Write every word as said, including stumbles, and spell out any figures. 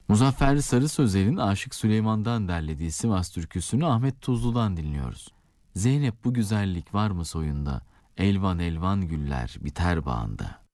Muzaffer Sarı Sözer'in Aşık Süleyman'dan derlediği Sivas türküsünü Ahmet Tuzlu'dan dinliyoruz. Zeynep bu güzellik var mı soyunda? Elvan elvan güller biter bağında.